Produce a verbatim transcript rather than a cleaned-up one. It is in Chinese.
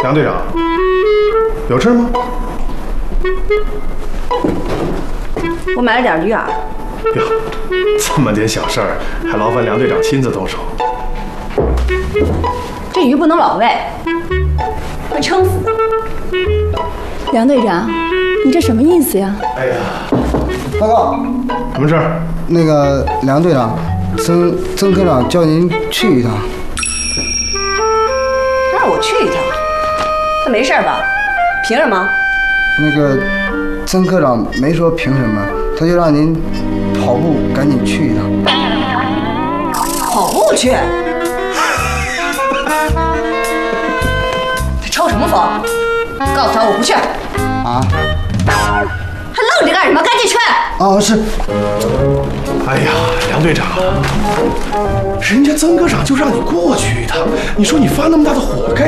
梁队长，有事吗？ 我买了点驴饵。 哟，这么点小事儿，还劳烦梁队长亲自动手。 这鱼不能老喂，会撑死的。 梁队长，你这什么意思呀？ 哎呀， 报告， 什么事儿？ 那个梁队长，曾曾科长叫您去一趟。 他让我去一趟，他没事吧？凭什么？ 那个曾科长没说凭什么，他就让您跑步赶紧去一趟。 跑步去？这抽什么风？告诉他我不去。 啊？ 还愣着干什么？赶紧去！ 哦，是。 哎呀，梁队长，人家曾科长就让你过去一趟，你说你发那么大的火干